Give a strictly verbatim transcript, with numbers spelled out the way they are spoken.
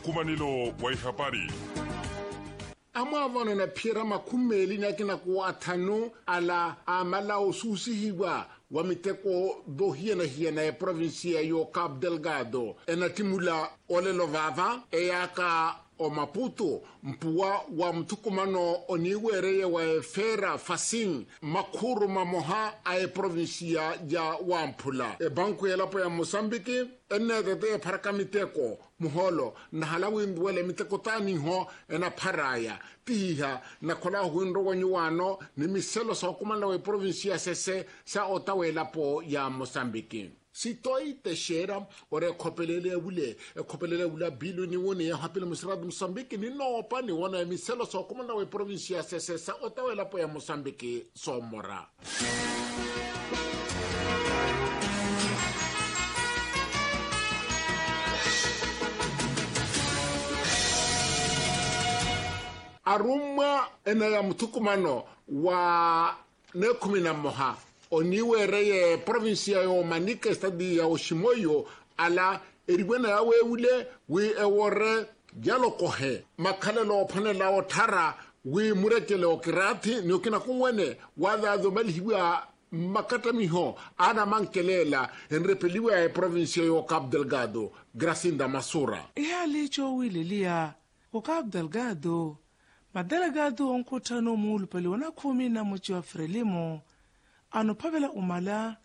msukumanilo wa habari. Amavano na pira makumeli na kina kuatano ala amala ususihiwa wa miteko dohia na hia na provinsia yo Cabo Delgado enatimula ole lovava eyaka o Maputo mpua wa mtukumano oniwereye wa fera fasin makuru mamoha ae provinsia ya Wampula e banku ya lapo ya Mozambique ene dede parakamiteko muholo na halawi ndwele miteko tani ho ena paraya tiha na kola huindo wanyuano ni miselo sa kumala wa provinsia sese sa otawe lapo ya Mozambique. Si toi te shera ore kopelele ule e kopelele ula bilu ni woni ya hapile musrad Mozambique ni no pa ni wona miselo so komanda we provincia sese sa otawe la po ya Mozambique somora. Aruma ena ya mtukumano wa nekumina moha oniwereye provinsia yo Manica stadi ya Oshimoyo ala eribena yawe ule we ewore jalo kohe makalelo panela otara we murekele okirati ni okina kunwene wada dhomalihiwa makata miho ana mankelela enrepeliwa ya provinsia yo Cabo Delgado Gracinda Masura ya licho wililia ko Cabo Delgado madelegado onkutano mulu pele wana kumi na mochi wa Frelimo ano pavela umala